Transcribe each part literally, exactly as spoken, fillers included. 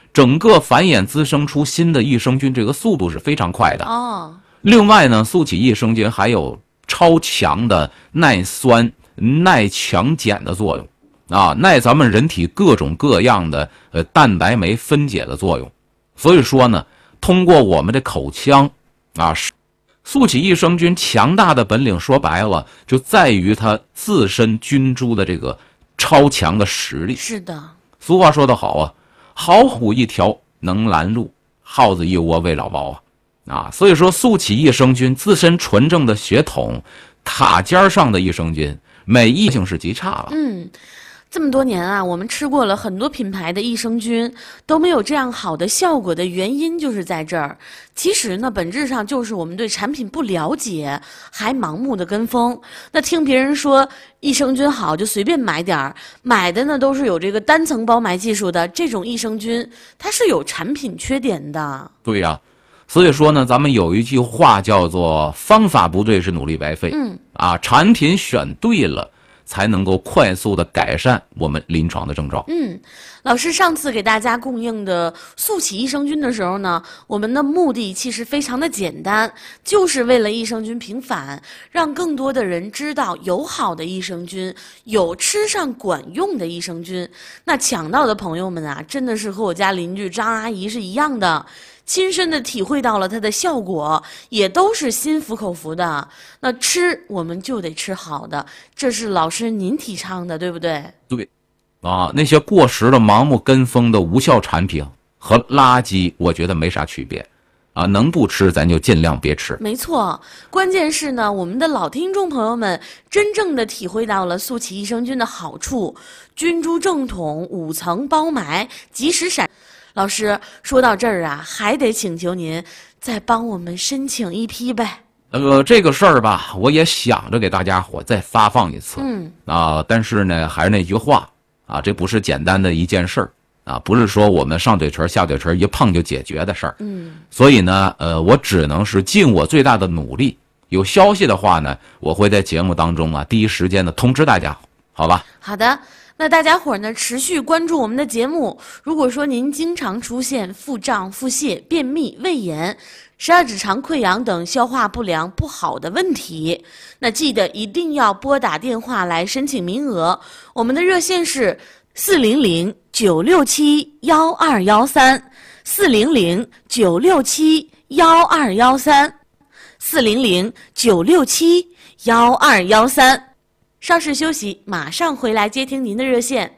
整个繁衍滋生出新的益生菌，这个速度是非常快的。 哦， 另外呢，速起益生菌还有超强的耐酸、耐强碱的作用，啊，耐咱们人体各种各样的呃蛋白酶分解的作用。所以说呢，通过我们的口腔，啊，速起益生菌强大的本领，说白了就在于它自身菌株的这个超强的实力。 是的， 俗话说得好啊，好虎一条能拦路，耗子一窝喂老包啊。啊，所以说速起益生菌自身纯正的血统，塔尖上的益生菌，美益性是极差了。 嗯，这么多年啊，我们吃过了很多品牌的益生菌，都没有这样好的效果的原因就是在这儿。其实呢，本质上就是我们对产品不了解，还盲目的跟风。那听别人说益生菌好，就随便买点儿，买的呢都是有这个单层包埋技术的，这种益生菌它是有产品缺点的。 对呀、啊。所以说呢，咱们有一句话叫做"方法不对是努力白费"。 嗯， 啊，产品选对了，才能够快速的改善我们临床的症状。 嗯，老师上次给大家供应的速起益生菌的时候呢，我们的目的其实非常的简单，就是为了益生菌平反，让更多的人知道有好的益生菌，有吃上管用的益生菌。那抢到的朋友们啊，真的是和我家邻居张阿姨是一样的。亲身的体会到了它的效果，也都是心服口服的。那吃我们就得吃好的，这是老师您提倡的，对不对？ 对，啊，那些过时的、盲目跟风的无效产品和垃圾，我觉得没啥区别。啊，能不吃咱就尽量别吃。 没错，关键是呢，我们的老听众朋友们真正的体会到了速起益生菌的好处，菌株正统，五层包埋，及时闪。老师说到这儿啊，还得请求您再帮我们申请一批呗。 呃，这个事儿吧，我也想着给大家伙再发放一次。 嗯啊，但是呢，还是那句话啊，这不是简单的一件事儿啊，不是说我们上嘴唇下嘴唇一碰就解决的事儿。 嗯， 所以呢，呃，我只能是尽我最大的努力。有消息的话呢，我会在节目当中啊，第一时间的通知大家，好吧？ 好的。那大家伙儿呢，持续关注我们的节目。如果说您经常出现腹胀、腹泻、便秘、胃炎、十二指肠溃疡等消化不良不好的问题，那记得一定要拨打电话来申请名额。我们的热线是四零零九六七幺二幺三，四零零九六七幺二幺三，四零零九六七幺二幺三。稍事休息，马上回来接听您的热线。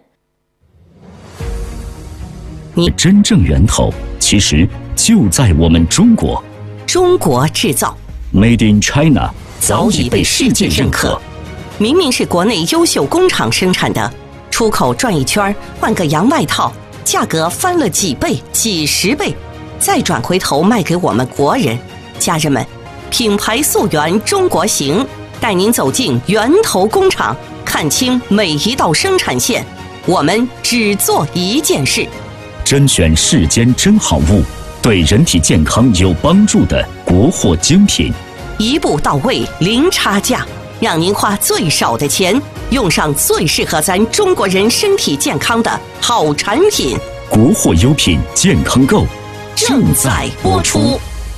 你真正源头其实就在我们中国， 中国制造 Made in China 早已被世界认可。 明明是国内优秀工厂生产的，出口转一圈换个洋外套，价格翻了几倍几十倍，再转回头卖给我们国人。家人们，品牌溯源中国行，带您走进源头工厂，看清每一道生产线。我们只做一件事， 甄选世间真好物，对人体健康有帮助的国货精品， 一步到位，零差价，让您花最少的钱，用上最适合咱中国人身体健康的好产品。 国货优品健康购正在播出。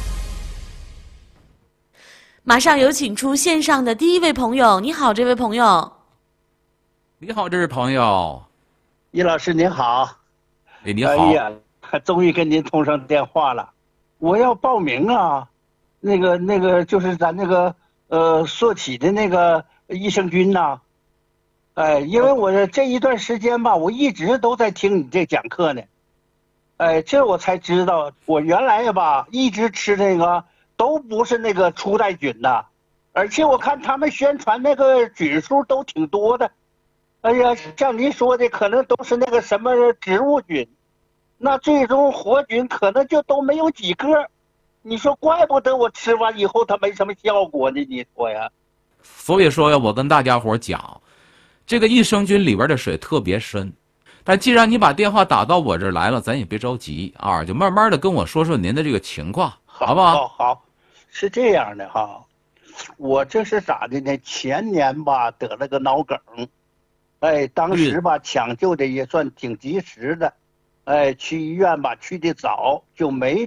马上有请出线上的第一位朋友。你好，这位朋友。 你好，这位朋友。 叶老师您好。 哎，你好。 哎呀，终于跟您通上电话了。我要报名啊，那个那个就是咱那个呃硕起的那个益生菌呐、啊。哎，因为我这一段时间吧，我一直都在听你这讲课呢。哎，这我才知道，我原来吧一直吃这个都不是那个初代菌的，而且我看他们宣传那个菌数都挺多的。哎呀，像您说的，可能都是那个什么植物菌，那最终活菌可能就都没有几个。你说，怪不得我吃完以后它没什么效果呢？你说呀？ 所以说呀，我跟大家伙讲，这个益生菌里边的水特别深。但既然你把电话打到我这儿来了，咱也别着急啊，就慢慢的跟我说说您的这个情况，好不好？ 好，好，是这样的哈，我这是咋的呢？前年吧得了个脑梗，哎，当时吧抢救的也算挺及时的， 哎，去医院吧，去的早就没